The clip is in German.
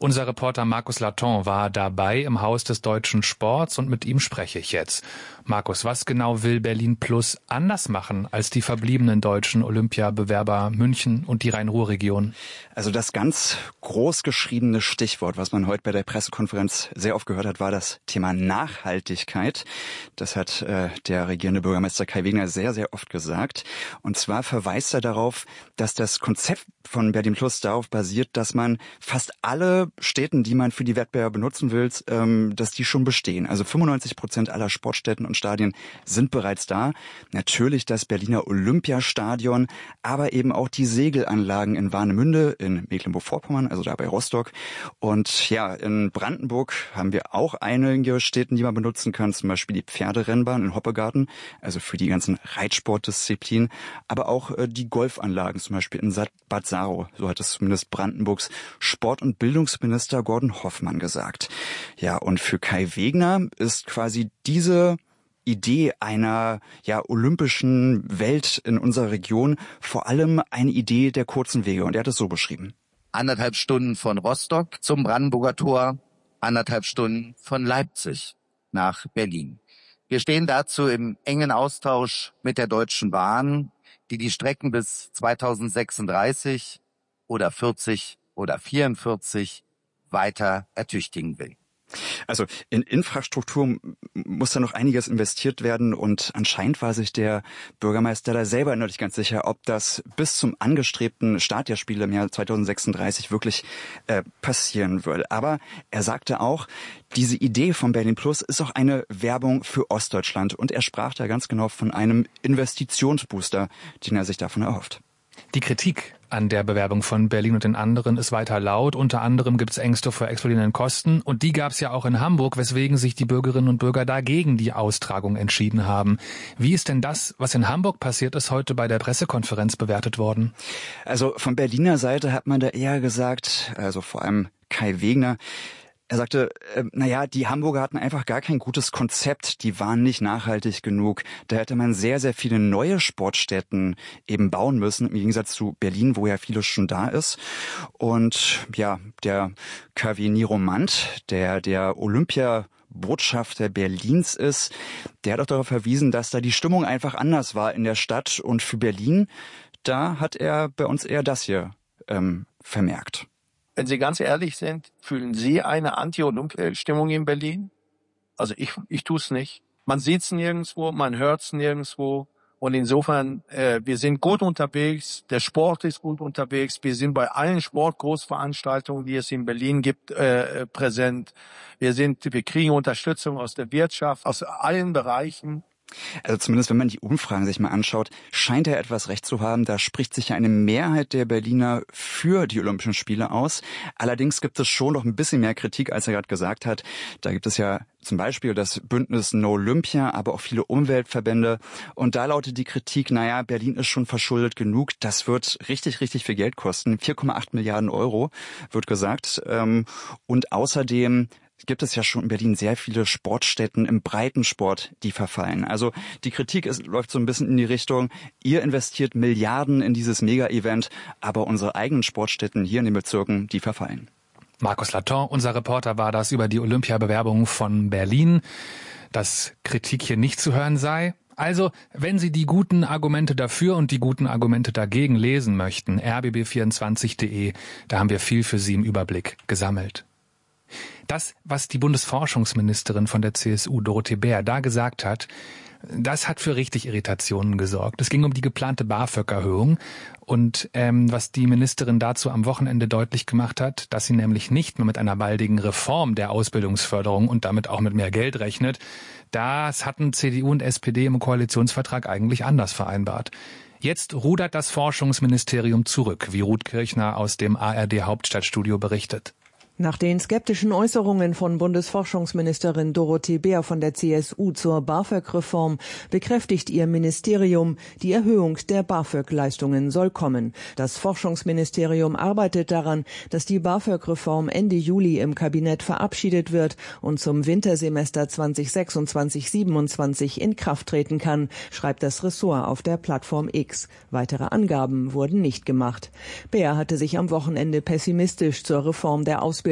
Unser Reporter Markus Laton war dabei im Haus des deutschen Sports und mit ihm spreche ich jetzt. Markus, was genau will Berlin Plus anders machen als die verbliebenen deutschen Olympiabewerber München und die Rhein-Ruhr-Region? Also das ganz groß geschriebene Stichwort, was man heute bei der Pressekonferenz sehr oft gehört hat, war das Thema Nachhaltigkeit. Das hat der regierende Bürgermeister Kai Wegner sehr, sehr oft gesagt. Und zwar verweist er darauf, dass das Konzept von Berlin Plus darauf basiert, dass man fast alle Städten, die man für die Wettbewerbe benutzen will, dass die schon bestehen. Also 95% aller Sportstätten und Stadien sind bereits da. Natürlich das Berliner Olympiastadion, aber eben auch die Segelanlagen in Warnemünde, in Mecklenburg-Vorpommern, also da bei Rostock. Und ja, in Brandenburg haben wir auch einige Städte, die man benutzen kann, zum Beispiel die Pferderennbahn in Hoppegarten, also für die ganzen Reitsportdisziplinen, aber auch die Golfanlagen, zum Beispiel in Bad Saro. So hat es zumindest Brandenburgs Sport- und Bildungsminister Gordon Hoffmann gesagt. Ja, und für Kai Wegner ist quasi diese Idee einer olympischen Welt in unserer Region vor allem eine Idee der kurzen Wege. Und er hat es so beschrieben. 1,5 Stunden von Rostock zum Brandenburger Tor, 1,5 Stunden von Leipzig nach Berlin. Wir stehen dazu im engen Austausch mit der Deutschen Bahn, die Strecken bis 2036 oder 40 oder 44 weiter ertüchtigen will. Also in Infrastruktur muss da noch einiges investiert werden und anscheinend war sich der Bürgermeister da selber noch nicht ganz sicher, ob das bis zum angestrebten Start der Spiele im Jahr 2036 wirklich passieren würde. Aber er sagte auch, diese Idee von Berlin Plus ist auch eine Werbung für Ostdeutschland und er sprach da ganz genau von einem Investitionsbooster, den er sich davon erhofft. Die Kritik an der Bewerbung von Berlin und den anderen ist weiter laut. Unter anderem gibt es Ängste vor explodierenden Kosten. Und die gab es ja auch in Hamburg, weswegen sich die Bürgerinnen und Bürger dagegen die Austragung entschieden haben. Wie ist denn das, was in Hamburg passiert ist, heute bei der Pressekonferenz bewertet worden? Also von Berliner Seite hat man da eher gesagt, also vor allem Kai Wegner, er sagte, die Hamburger hatten einfach gar kein gutes Konzept, die waren nicht nachhaltig genug. Da hätte man sehr, sehr viele neue Sportstätten eben bauen müssen, im Gegensatz zu Berlin, wo ja vieles schon da ist. Und ja, der KW Niromant, der Olympiabotschafter Berlins ist, der hat auch darauf verwiesen, dass da die Stimmung einfach anders war in der Stadt. Und für Berlin, da hat er bei uns eher das hier vermerkt. Wenn Sie ganz ehrlich sind, fühlen Sie eine Anti-Olympia-Stimmung in Berlin? Also ich tue es nicht. Man sieht es nirgendwo, man hört es nirgendwo. Und insofern, wir sind gut unterwegs, der Sport ist gut unterwegs. Wir sind bei allen Sportgroßveranstaltungen, die es in Berlin gibt, präsent. Wir kriegen Unterstützung aus der Wirtschaft, aus allen Bereichen. Also zumindest, wenn man die Umfragen sich mal anschaut, scheint er etwas recht zu haben. Da spricht sich ja eine Mehrheit der Berliner für die Olympischen Spiele aus. Allerdings gibt es schon noch ein bisschen mehr Kritik, als er gerade gesagt hat. Da gibt es ja zum Beispiel das Bündnis No Olympia, aber auch viele Umweltverbände. Und da lautet die Kritik, Berlin ist schon verschuldet genug. Das wird richtig, richtig viel Geld kosten. 4,8 Milliarden Euro wird gesagt. Und außerdem gibt es ja schon in Berlin sehr viele Sportstätten im Breitensport, die verfallen. Also die Kritik läuft so ein bisschen in die Richtung, ihr investiert Milliarden in dieses Mega-Event, aber unsere eigenen Sportstätten hier in den Bezirken, die verfallen. Markus Laton, unser Reporter, war das über die Olympiabewerbung von Berlin, dass Kritik hier nicht zu hören sei. Also, wenn Sie die guten Argumente dafür und die guten Argumente dagegen lesen möchten, rbb24.de, da haben wir viel für Sie im Überblick gesammelt. Das, was die Bundesforschungsministerin von der CSU, Dorothee Bär, da gesagt hat, das hat für richtig Irritationen gesorgt. Es ging um die geplante BAföG-Erhöhung und was die Ministerin dazu am Wochenende deutlich gemacht hat, dass sie nämlich nicht mehr mit einer baldigen Reform der Ausbildungsförderung und damit auch mit mehr Geld rechnet, das hatten CDU und SPD im Koalitionsvertrag eigentlich anders vereinbart. Jetzt rudert das Forschungsministerium zurück, wie Ruth Kirchner aus dem ARD-Hauptstadtstudio berichtet. Nach den skeptischen Äußerungen von Bundesforschungsministerin Dorothee Bär von der CSU zur BAföG-Reform bekräftigt ihr Ministerium, die Erhöhung der BAföG-Leistungen soll kommen. Das Forschungsministerium arbeitet daran, dass die BAföG-Reform Ende Juli im Kabinett verabschiedet wird und zum Wintersemester 2026/27 in Kraft treten kann, schreibt das Ressort auf der Plattform X. Weitere Angaben wurden nicht gemacht. Bär hatte sich am Wochenende pessimistisch zur Reform der Ausbildung